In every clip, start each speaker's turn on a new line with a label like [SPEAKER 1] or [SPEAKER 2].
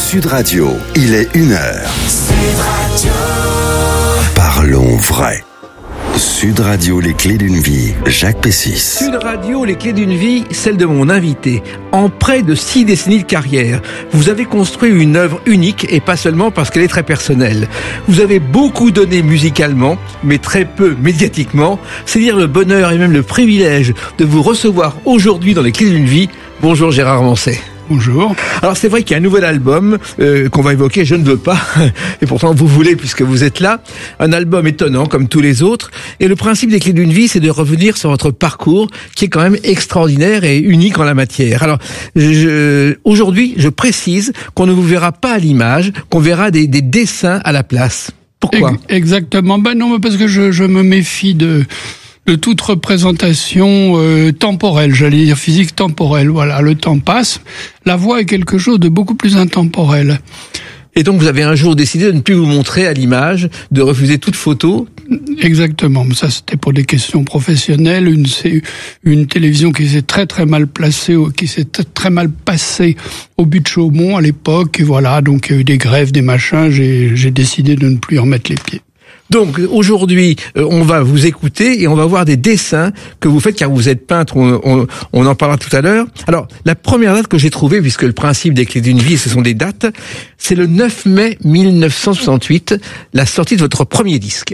[SPEAKER 1] Sud Radio, il est 1h.
[SPEAKER 2] Sud Radio.
[SPEAKER 1] Parlons vrai. Sud Radio, les clés d'une vie, Jacques Pessis.
[SPEAKER 3] Sud Radio, les clés d'une vie, celle de mon invité. En près de 6 décennies de carrière, vous avez construit une œuvre unique et pas seulement parce qu'elle est très personnelle. Vous avez beaucoup donné musicalement, mais très peu médiatiquement. C'est dire le bonheur et même le privilège de vous recevoir aujourd'hui dans les clés d'une vie. Bonjour Gérard Manset.
[SPEAKER 4] Bonjour.
[SPEAKER 3] Alors c'est vrai qu'il y a un nouvel album qu'on va évoquer, je ne veux pas, et pourtant vous voulez puisque vous êtes là. Un album étonnant comme tous les autres. Et le principe des clés d'une vie, c'est de revenir sur votre parcours qui est quand même extraordinaire et unique en la matière. Alors aujourd'hui, je précise qu'on ne vous verra pas à l'image, qu'on verra des dessins à la place. Pourquoi ?
[SPEAKER 4] Exactement. Non, parce que je me méfie de toute représentation temporelle, j'allais dire physique temporelle. Voilà, le temps passe. La voix est quelque chose de beaucoup plus intemporel.
[SPEAKER 3] Et donc vous avez un jour décidé de ne plus vous montrer à l'image, de refuser toute photo.
[SPEAKER 4] Exactement. Ça, c'était pour des questions professionnelles. Une télévision qui s'est très mal placée, qui s'est très mal passée au but de Chaumont à l'époque. Et voilà, donc il y a eu des grèves, des machins. J'ai décidé de ne plus y remettre les pieds.
[SPEAKER 3] Donc aujourd'hui, on va vous écouter et on va voir des dessins que vous faites car vous êtes peintre, on en parlera tout à l'heure. Alors, la première date que j'ai trouvée, puisque le principe des clés d'une vie, ce sont des dates, c'est le 9 mai 1968, la sortie de votre premier disque.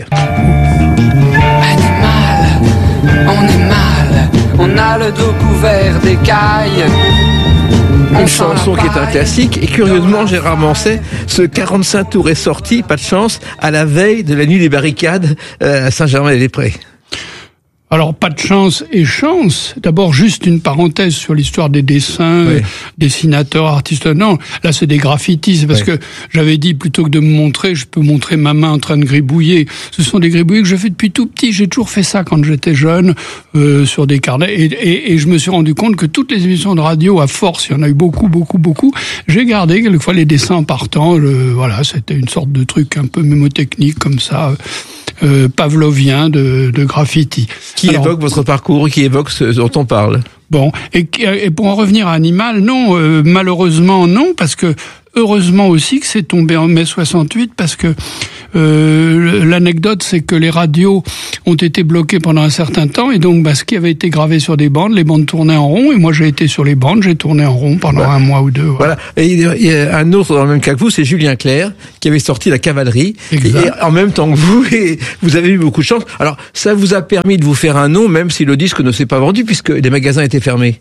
[SPEAKER 5] Animal, on est mal, on a le dos couvert d'écailles.
[SPEAKER 3] Une chanson qui est un classique, et curieusement, Gérard Manset, ce 45 tours est sorti, pas de chance, à la veille de la nuit des barricades à Saint-Germain-des-Prés.
[SPEAKER 4] Alors, pas de chance et chance. D'abord, juste une parenthèse sur l'histoire des dessins, dessinateurs, artistes. Non, là, c'est des graffitis. C'est parce que j'avais dit, plutôt que de me montrer, je peux montrer ma main en train de gribouiller. Ce sont des gribouillis que je fais depuis tout petit. J'ai toujours fait ça quand j'étais jeune, sur des carnets. Et je me suis rendu compte que toutes les émissions de radio, à force, il y en a eu beaucoup, j'ai gardé quelquefois les dessins en partant. Voilà, c'était une sorte de truc un peu mémotechnique, comme ça, pavlovien de graffiti.
[SPEAKER 3] Qui évoque votre parcours, qui évoque ce dont on parle.
[SPEAKER 4] Bon, et pour en revenir à Animal, non, malheureusement non, parce que heureusement aussi que c'est tombé en mai 68, parce que l'anecdote, c'est que les radios ont été bloquées pendant un certain temps, et donc ce qui avait été gravé sur des bandes, les bandes tournaient en rond, et moi j'ai été sur les bandes, j'ai tourné en rond pendant un mois ou deux.
[SPEAKER 3] Voilà. Et il y a un autre dans le même cas que vous, c'est Julien Clerc, qui avait sorti La Cavalerie, et en même temps que vous, et vous avez eu beaucoup de chance. Alors, ça vous a permis de vous faire un nom, même si le disque ne s'est pas vendu, puisque les magasins étaient fermés.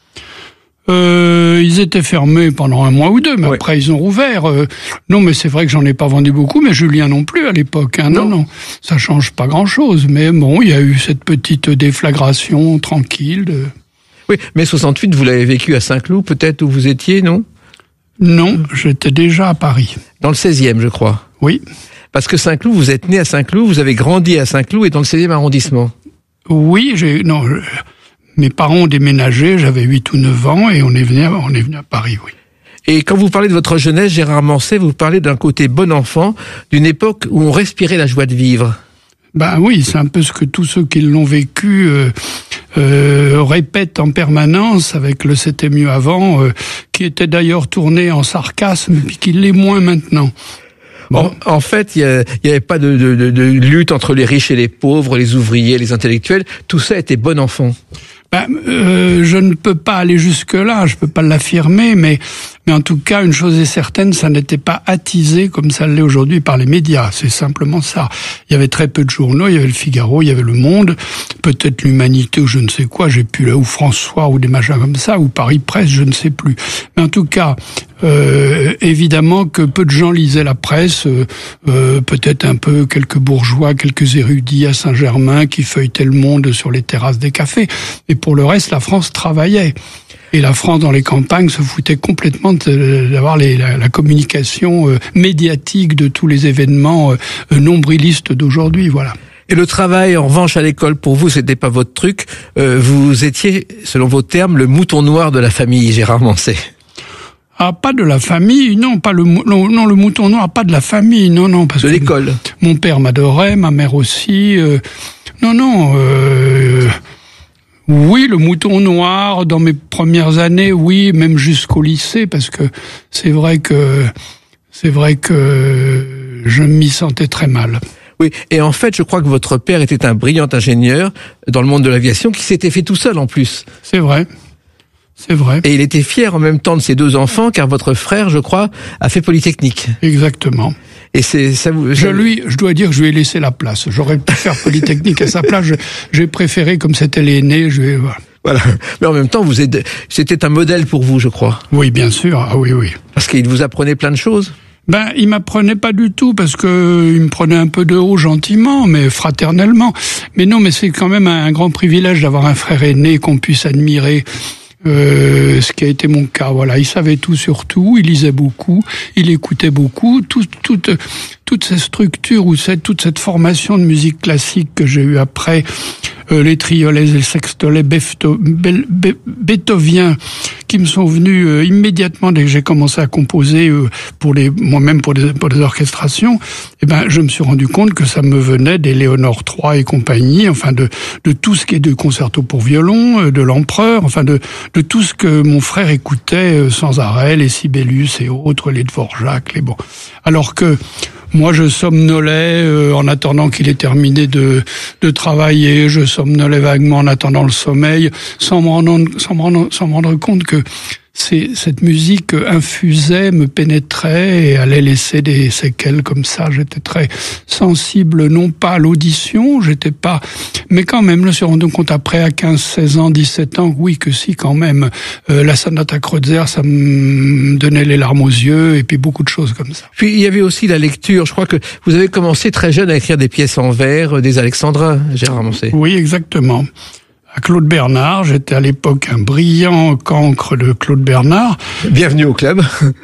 [SPEAKER 4] Ils étaient fermés pendant un mois ou deux, mais après ils ont rouvert. Non, mais c'est vrai que j'en ai pas vendu beaucoup, mais Julien non plus à l'époque. Hein. Non, ça change pas grand-chose. Mais bon, il y a eu cette petite déflagration tranquille.
[SPEAKER 3] Oui, mais 68, vous l'avez vécu à Saint-Cloud, peut-être où vous étiez, non ?
[SPEAKER 4] Non, j'étais déjà à Paris.
[SPEAKER 3] Dans le 16e, je crois.
[SPEAKER 4] Oui.
[SPEAKER 3] Parce que Saint-Cloud, vous êtes né à Saint-Cloud, vous avez grandi à Saint-Cloud et dans le 16e arrondissement.
[SPEAKER 4] Oui, mes parents ont déménagé, j'avais 8 ou 9 ans, et on est venu à Paris, oui.
[SPEAKER 3] Et quand vous parlez de votre jeunesse, Gérard Manset, vous parlez d'un côté bon enfant, d'une époque où on respirait la joie de vivre.
[SPEAKER 4] Oui, c'est un peu ce que tous ceux qui l'ont vécu répètent en permanence, avec le C'était mieux avant, qui était d'ailleurs tourné en sarcasme, puis qui l'est moins maintenant.
[SPEAKER 3] Bon. En fait, il y avait pas de lutte entre les riches et les pauvres, les ouvriers, les intellectuels. Tout ça était bon enfant.
[SPEAKER 4] Je ne peux pas aller jusque-là, je peux pas l'affirmer, mais en tout cas, une chose est certaine, ça n'était pas attisé comme ça l'est aujourd'hui par les médias. C'est simplement ça. Il y avait très peu de journaux, il y avait le Figaro, il y avait le Monde, peut-être l'Humanité ou je ne sais quoi, j'ai plus là, ou François ou des machins comme ça, ou Paris Presse, je ne sais plus. Mais en tout cas, évidemment que peu de gens lisaient la presse, peut-être un peu quelques bourgeois, quelques érudits à Saint-Germain qui feuilletaient le Monde sur les terrasses des cafés. Et pour le reste, la France travaillait. Et la France, dans les campagnes, se foutait complètement d'avoir la communication médiatique de tous les événements nombrilistes d'aujourd'hui, voilà.
[SPEAKER 3] Et le travail, en revanche, à l'école, pour vous, c'était pas votre truc. Vous étiez, selon vos termes, le mouton noir de la famille, Gérard Manset.
[SPEAKER 4] Ah, pas de la famille, non, le mouton noir, pas de la famille, non, parce
[SPEAKER 3] de
[SPEAKER 4] que
[SPEAKER 3] l'école.
[SPEAKER 4] Mon père m'adorait, ma mère aussi. Oui, le mouton noir, dans mes premières années, oui, même jusqu'au lycée, parce que c'est vrai que je m'y sentais très mal.
[SPEAKER 3] Oui, et en fait, je crois que votre père était un brillant ingénieur dans le monde de l'aviation qui s'était fait tout seul en plus.
[SPEAKER 4] C'est vrai.
[SPEAKER 3] Et il était fier en même temps de ses 2 enfants, car votre frère, je crois, a fait Polytechnique.
[SPEAKER 4] Exactement.
[SPEAKER 3] Et
[SPEAKER 4] je dois dire que je lui ai laissé la place. J'aurais pu faire Polytechnique à sa place. J'ai préféré, comme c'était l'aîné,
[SPEAKER 3] Voilà. Mais en même temps, c'était un modèle pour vous, je crois.
[SPEAKER 4] Oui, bien sûr. Ah oui.
[SPEAKER 3] Parce qu'il vous apprenait plein de choses.
[SPEAKER 4] Il m'apprenait pas du tout parce que il me prenait un peu de haut gentiment, mais fraternellement. Mais non, mais c'est quand même un grand privilège d'avoir un frère aîné qu'on puisse admirer. Ce qui a été mon cas, voilà. Il savait tout sur tout, il lisait beaucoup, il écoutait beaucoup. Toute cette structure ou toute cette formation de musique classique que j'ai eue après, les triolets et le sextolet beethoviens qui me sont venus immédiatement dès que j'ai commencé à composer moi-même pour des orchestrations. Je me suis rendu compte que ça me venait des Léonore III et compagnie, enfin de tout ce qui est de concerto pour violon, de l'Empereur, enfin de tout ce que mon frère écoutait sans arrêt, les Sibelius et autres, les Dvorak, alors que moi, je somnolais en attendant qu'il ait terminé de travailler. Je somnolais vaguement en attendant le sommeil, sans me rendre compte que cette musique infusait, me pénétrait et allait laisser des séquelles comme ça. J'étais très sensible, non pas à l'audition, mais quand même, je me suis rendu compte après, à 15, 16 ans, 17 ans, oui, que si, quand même, la sonate Kreutzer, ça me donnait les larmes aux yeux, et puis beaucoup de choses comme ça.
[SPEAKER 3] Puis, il y avait aussi la lecture. Je crois que vous avez commencé très jeune à écrire des pièces en vers, des alexandrins, Gérard Manset. Oui,
[SPEAKER 4] exactement. À Claude Bernard, j'étais à l'époque un brillant cancre de Claude Bernard.
[SPEAKER 3] Bienvenue au club.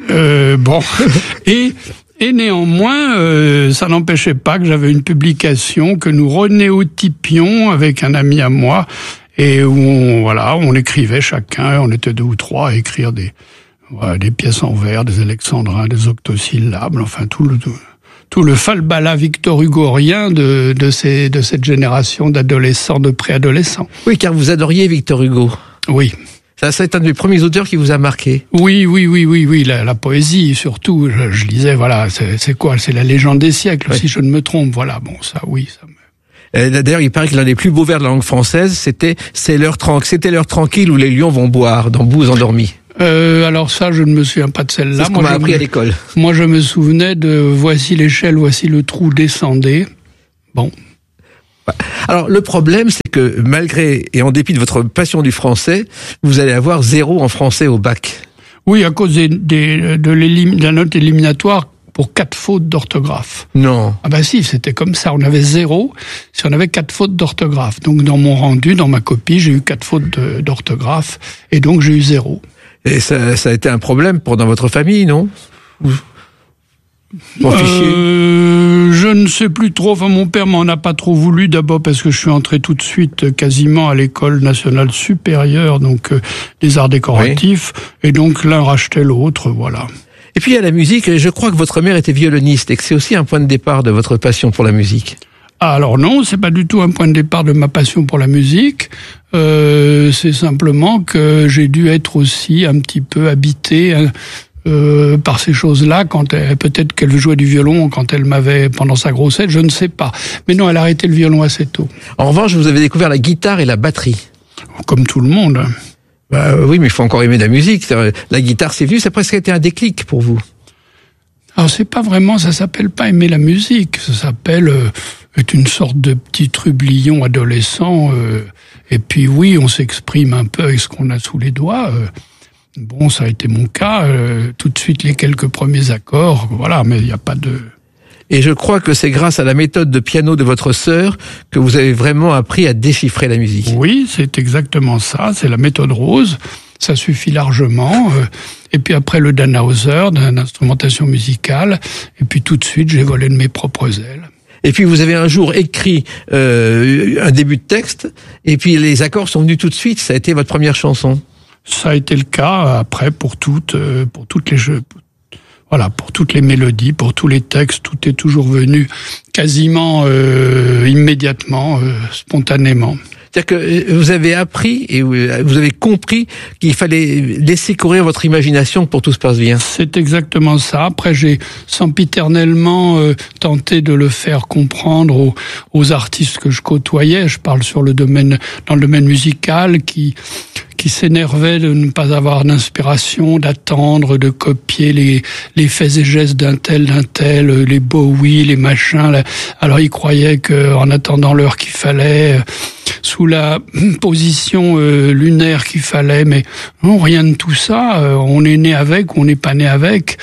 [SPEAKER 4] Et néanmoins, ça n'empêchait pas que j'avais une publication que nous renéotypions avec un ami à moi, et où on écrivait chacun, on était 2 ou 3 à écrire des pièces en vers, des alexandrins, des octosyllabes, enfin tout le falbala victor-hugorien de cette génération d'adolescents, de préadolescents.
[SPEAKER 3] Oui, car vous adoriez Victor Hugo.
[SPEAKER 4] Oui.
[SPEAKER 3] Ça est un des premiers auteurs qui vous a marqué.
[SPEAKER 4] Oui, la poésie surtout. Je lisais, c'est quoi? C'est la légende des siècles, si je ne me trompe. Voilà, ça me...
[SPEAKER 3] D'ailleurs, il paraît que l'un des plus beaux vers de la langue française, c'était l'heure tranquille où les lions vont boire, dans Bouze endormi.
[SPEAKER 4] Alors ça, je ne me souviens pas de celle-là.
[SPEAKER 3] C'est ce qu'on m'a appris à l'école.
[SPEAKER 4] Moi, je me souvenais de « Voici l'échelle, voici le trou, descendez ». Bon.
[SPEAKER 3] Alors, le problème, c'est que malgré et en dépit de votre passion du français, vous allez avoir 0 en français au bac.
[SPEAKER 4] Oui, à cause de la note éliminatoire pour 4 fautes d'orthographe.
[SPEAKER 3] Non.
[SPEAKER 4] Ah si, c'était comme ça. On avait 0 si on avait 4 fautes d'orthographe. Donc, dans mon rendu, dans ma copie, j'ai eu 4 fautes d'orthographe et donc j'ai eu 0.
[SPEAKER 3] Et ça a été un problème dans votre famille, non?
[SPEAKER 4] Je ne sais plus trop. Enfin, mon père m'en a pas trop voulu. D'abord parce que je suis entré tout de suite quasiment à l'école nationale supérieure, donc des arts décoratifs, et donc l'un rachetait l'autre, voilà.
[SPEAKER 3] Et puis il y a la musique. Et je crois que votre mère était violoniste et que c'est aussi un point de départ de votre passion pour la musique.
[SPEAKER 4] Ah, alors non, c'est pas du tout un point de départ de ma passion pour la musique. C'est simplement que j'ai dû être aussi un petit peu habité par ces choses-là, peut-être qu'elle jouait du violon quand elle m'avait pendant sa grossesse, je ne sais pas. Mais non, elle a arrêté le violon assez tôt.
[SPEAKER 3] En revanche, vous avez découvert la guitare et la batterie.
[SPEAKER 4] Comme tout le monde.
[SPEAKER 3] Oui, mais il faut encore aimer la musique. La guitare, c'est venu, ça a presque été un déclic pour vous.
[SPEAKER 4] Alors c'est pas vraiment, ça s'appelle pas aimer la musique, ça s'appelle être une sorte de petit trublion adolescent. Et puis oui, on s'exprime un peu avec ce qu'on a sous les doigts. Bon, ça a été mon cas. Tout de suite les quelques premiers accords, voilà. Mais il n'y a pas de.
[SPEAKER 3] Et je crois que c'est grâce à la méthode de piano de votre sœur que vous avez vraiment appris à déchiffrer la musique.
[SPEAKER 4] Oui, c'est exactement ça. C'est la méthode Rose. Ça suffit largement. Et puis après le Dannhauser, d'instrumentation musicale. Et puis tout de suite, j'ai volé de mes propres ailes.
[SPEAKER 3] Et puis vous avez un jour écrit un début de texte, et puis les accords sont venus tout de suite. Ça a été votre première chanson.
[SPEAKER 4] Ça a été le cas après pour toutes les jeux. Voilà, pour toutes les mélodies, pour tous les textes, tout est toujours venu quasiment immédiatement, spontanément.
[SPEAKER 3] C'est-à-dire que vous avez appris et vous avez compris qu'il fallait laisser courir votre imagination pour que tout se passe bien.
[SPEAKER 4] C'est exactement ça. Après, j'ai sempiternellement tenté de le faire comprendre aux artistes que je côtoyais. Je parle dans le domaine musical qui s'énervait de ne pas avoir d'inspiration, d'attendre, de copier les faits et gestes d'un tel, les Bowie, les machins. Alors ils croyaient qu'en attendant l'heure qu'il fallait, sous la position lunaire qu'il fallait, mais non, rien de tout ça. On est né avec ou on n'est pas né avec.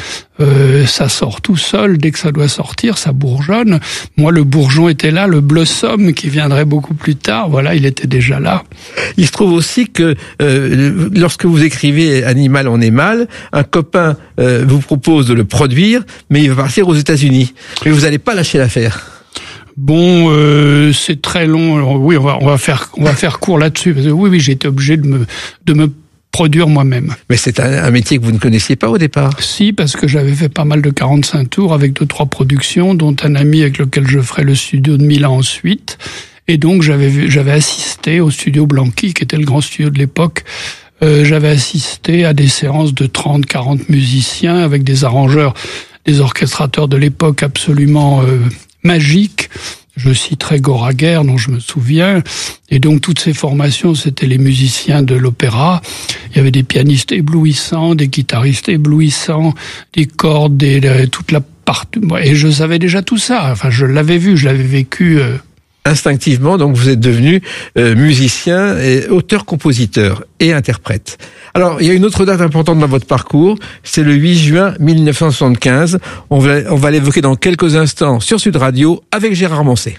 [SPEAKER 4] Ça sort tout seul. Dès que ça doit sortir, ça bourgeonne. Moi, le bourgeon était là, le blossom qui viendrait beaucoup plus tard, voilà, il était déjà là.
[SPEAKER 3] Il se trouve aussi que lorsque vous écrivez Animal, on est mal, un copain vous propose de le produire, mais il va partir aux États-Unis. Mais vous n'allez pas lâcher l'affaire.
[SPEAKER 4] Bon, c'est très long. Alors, oui, on va faire court là-dessus. Parce que oui, j'ai été obligé de me produire moi-même.
[SPEAKER 3] Mais c'est un métier que vous ne connaissiez pas au départ?
[SPEAKER 4] Si, parce que j'avais fait pas mal de 45 tours avec 2-3 productions, dont un ami avec lequel je ferai le studio de Milan ensuite. Et donc, j'avais assisté au studio Blanqui, qui était le grand studio de l'époque. J'avais assisté à des séances de 30-40 musiciens avec des arrangeurs, des orchestrateurs de l'époque absolument magiques. Je citerai Goraguer, dont je me souviens. Et donc, toutes ces formations, c'était les musiciens de l'opéra. Il y avait des pianistes éblouissants, des guitaristes éblouissants, des cordes, toute la partie. Et je savais déjà tout ça. Enfin, je l'avais vu, je l'avais vécu.
[SPEAKER 3] Instinctivement, donc, vous êtes devenu musicien, et auteur-compositeur et interprète. Alors, il y a une autre date importante dans votre parcours, c'est le 8 juin 1975. On va l'évoquer dans quelques instants sur Sud Radio avec Gérard Manset.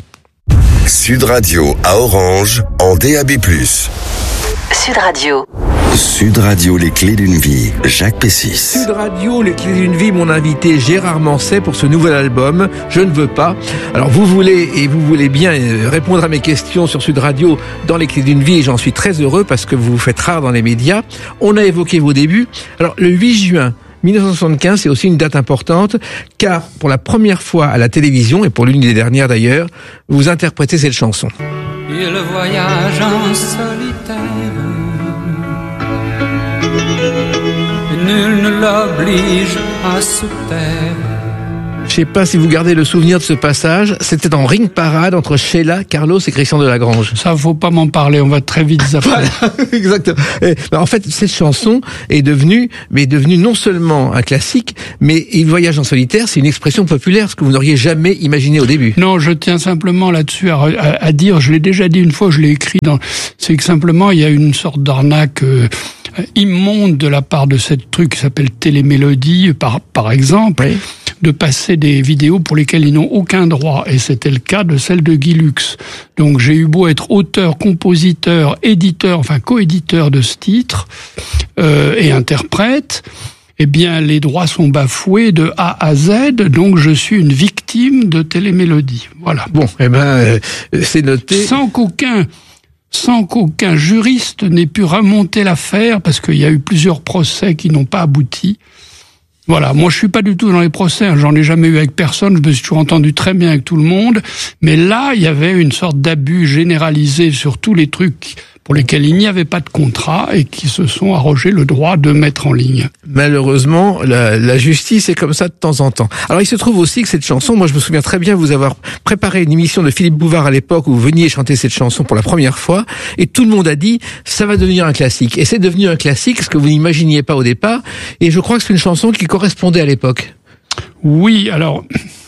[SPEAKER 1] Sud Radio à Orange, en DAB+.
[SPEAKER 2] Sud Radio.
[SPEAKER 1] Sud Radio, les clés d'une vie, Jacques Pessis.
[SPEAKER 3] Sud Radio, les clés d'une vie, mon invité Gérard Manset pour ce nouvel album, Je ne veux pas. Alors vous voulez bien répondre à mes questions sur Sud Radio dans les clés d'une vie et j'en suis très heureux parce que vous vous faites rare dans les médias. On a évoqué vos débuts. Alors le 8 juin 1975, c'est aussi une date importante, car pour la première fois à la télévision, et pour l'une des dernières d'ailleurs, vous interprétez cette chanson.
[SPEAKER 5] Il voyage en solitaire, nul ne l'oblige à se taire.
[SPEAKER 3] Je sais pas si vous gardez le souvenir de ce passage, c'était en ring parade entre Sheila, Carlos et Christian Delagrange.
[SPEAKER 4] Ça, faut pas m'en parler, on va très vite zapper.
[SPEAKER 3] Exactement. En fait, cette chanson est devenue non seulement un classique, mais Il voyage en solitaire, c'est une expression populaire, ce que vous n'auriez jamais imaginé au début.
[SPEAKER 4] Non, je tiens simplement là-dessus à dire, je l'ai déjà dit une fois, je l'ai écrit c'est que simplement, il y a une sorte d'arnaque immonde de la part de cette truc qui s'appelle Télémélodie, par exemple. Oui. De passer des vidéos pour lesquelles ils n'ont aucun droit. Et c'était le cas de celle de Guy Lux. Donc j'ai eu beau être auteur, compositeur, éditeur, enfin coéditeur de ce titre, et interprète, eh bien les droits sont bafoués de A à Z, donc je suis une victime de Télémélodie. Voilà.
[SPEAKER 3] Bon, c'est noté.
[SPEAKER 4] Sans qu'aucun juriste n'ait pu remonter l'affaire, parce qu'il y a eu plusieurs procès qui n'ont pas abouti. Voilà, moi je suis pas du tout dans les procès, j'en ai jamais eu avec personne, je me suis toujours entendu très bien avec tout le monde, mais là il y avait une sorte d'abus généralisé sur tous les trucs pour lesquels il n'y avait pas de contrat et qui se sont arrogés le droit de mettre en ligne.
[SPEAKER 3] Malheureusement, la justice est comme ça de temps en temps. Alors il se trouve aussi que cette chanson, moi je me souviens très bien vous avoir préparé une émission de Philippe Bouvard à l'époque où vous veniez chanter cette chanson pour la première fois et tout le monde a dit ça va devenir un classique. Et c'est devenu un classique, ce que vous n'imaginiez pas au départ, et je crois que c'est une chanson qui correspondait à l'époque.
[SPEAKER 4] Oui, alors...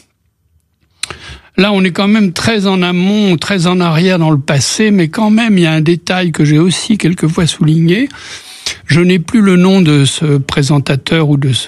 [SPEAKER 4] Là, on est quand même très en amont, très en arrière dans le passé, mais quand même, il y a un détail que j'ai aussi quelquefois souligné. Je n'ai plus le nom de ce présentateur ou de ce...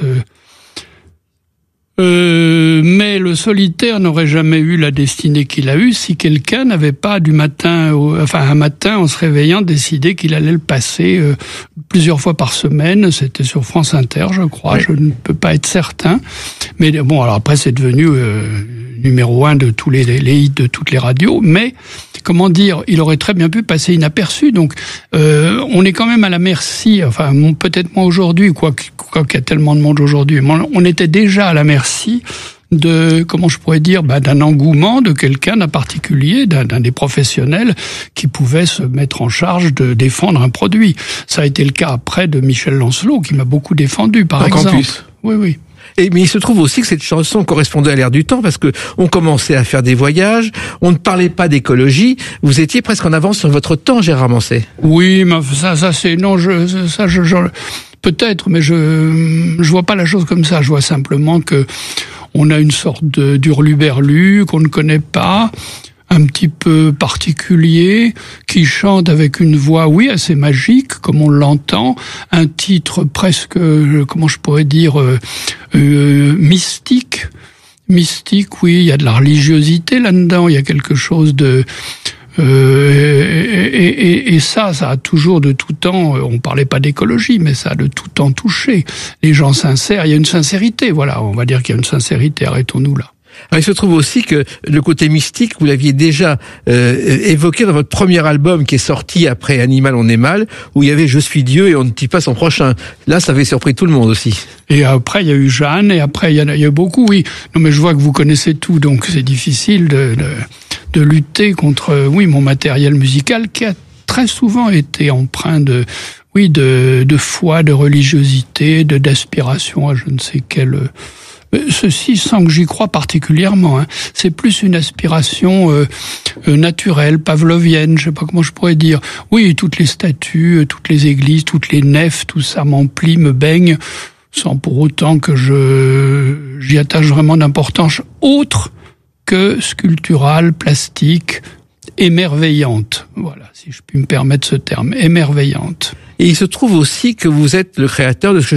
[SPEAKER 4] mais le solitaire n'aurait jamais eu la destinée qu'il a eue si quelqu'un n'avait pas un matin en se réveillant décidé qu'il allait le passer plusieurs fois par semaine. C'était sur France Inter, je crois. Oui. Je ne peux pas être certain. Mais bon, alors après c'est devenu numéro 1 de tous les hits de toutes les radios. Mais comment dire, il aurait très bien pu passer inaperçu. Donc on est quand même à la merci. Enfin, peut-être moins aujourd'hui, quoi qu'il y a tellement de monde aujourd'hui. Mais on était déjà à la merci comment je pourrais dire, d'un engouement de quelqu'un, d'un particulier, d'un des professionnels qui pouvait se mettre en charge de défendre un produit. Ça a été le cas après de Michel Lancelot, qui m'a beaucoup défendu, par exemple.
[SPEAKER 3] Campus.
[SPEAKER 4] Oui.
[SPEAKER 3] Mais il se trouve aussi que cette chanson correspondait à l'ère du temps, parce que on commençait à faire des voyages, on ne parlait pas d'écologie, vous étiez presque en avance sur votre temps, Gérard Manset.
[SPEAKER 4] Oui, mais ça c'est, non, peut-être, mais je vois pas la chose comme ça. Je vois simplement que on a une sorte d'hurluberlu qu'on ne connaît pas, un petit peu particulier, qui chante avec une voix, oui, assez magique, comme on l'entend, un titre presque, comment je pourrais dire, mystique. Mystique, oui, il y a de la religiosité là-dedans, il y a quelque chose de... et ça a toujours de tout temps, on parlait pas d'écologie, mais ça a de tout temps touché les gens sincères. Il y a une sincérité, voilà, on va dire qu'il y a une sincérité, arrêtons-nous là.
[SPEAKER 3] Alors, il se trouve aussi que le côté mystique, vous l'aviez déjà évoqué dans votre premier album qui est sorti après Animal on est mal, où il y avait Je suis Dieu et on ne tue pas son prochain. Là, ça avait surpris tout le monde aussi.
[SPEAKER 4] Et après, il y a eu Jeanne, et après, il y a eu beaucoup, oui. Non, mais je vois que vous connaissez tout, donc c'est difficile de lutter contre, oui, mon matériel musical qui a très souvent été empreint de foi, de religiosité, d'aspiration à je ne sais quel... Ceci sans que j'y croie particulièrement. C'est plus une aspiration naturelle, pavlovienne, je sais pas comment je pourrais dire. Oui, toutes les statues, toutes les églises, toutes les nefs, tout ça m'emplit, me baigne, sans pour autant que j'y attache vraiment d'importance autre que sculpturale, plastique, émerveillante. Voilà, si je puis me permettre ce terme, émerveillante.
[SPEAKER 3] Et il se trouve aussi que vous êtes le créateur de ce que